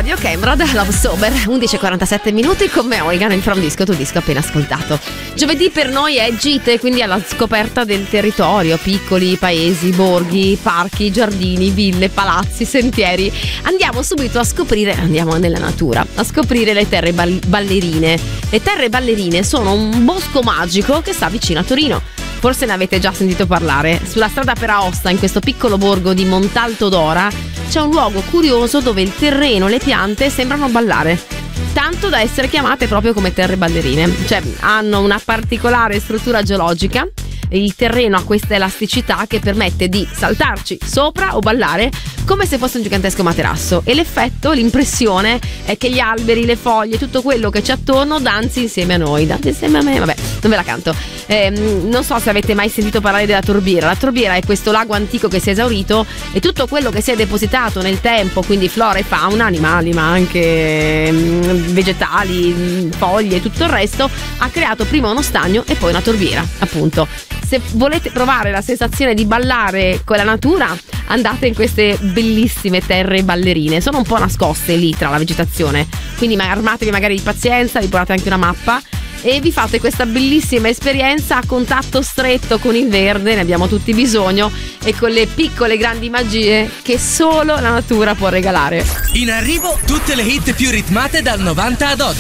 radio, Camrod, Love Sober, 11:47 minuti con me Oigan, il From Disco, tu disco appena ascoltato. Giovedì per noi è gite, quindi alla scoperta del territorio, piccoli paesi, borghi, parchi, giardini, ville, palazzi, sentieri. Andiamo subito a scoprire, andiamo nella natura, a scoprire le terre ballerine. Le terre ballerine sono un bosco magico che sta vicino a Torino. Forse ne avete già sentito parlare. Sulla strada per Aosta, in questo piccolo borgo di Montalto d'Ora, c'è un luogo curioso dove il terreno e le piante sembrano ballare, tanto da essere chiamate proprio come terre ballerine. Cioè, hanno una particolare struttura geologica. Il terreno ha questa elasticità che permette di saltarci sopra o ballare come se fosse un gigantesco materasso, e l'effetto, l'impressione è che gli alberi, le foglie, tutto quello che c'è attorno danzi insieme a noi, danzi insieme a me, vabbè, non ve la canto. Non so se avete mai sentito parlare della Torbiera. La Torbiera è questo lago antico che si è esaurito e tutto quello che si è depositato nel tempo, quindi flora e fauna, animali ma anche vegetali, foglie e tutto il resto, ha creato prima uno stagno e poi una torbiera, appunto. Se volete provare la sensazione di ballare con la natura, andate in queste bellissime terre ballerine. Sono un po' nascoste lì tra la vegetazione, quindi armatevi magari di pazienza, vi portate anche una mappa e vi fate questa bellissima esperienza a contatto stretto con il verde, ne abbiamo tutti bisogno, e con le piccole grandi magie che solo la natura può regalare. In arrivo tutte le hit più ritmate dal 90 ad oggi.